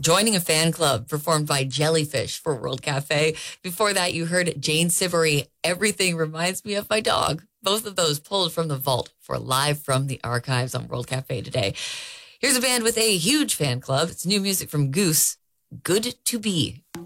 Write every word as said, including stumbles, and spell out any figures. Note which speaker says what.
Speaker 1: Joining a Fan Club, performed by Jellyfish for World Cafe. Before that, you heard Jane Siberry, Everything Reminds Me of My Dog. Both of those pulled from the vault for Live from the Archives on World Cafe today. Here's a band with a huge fan club. It's new music from Goose, Good to Be.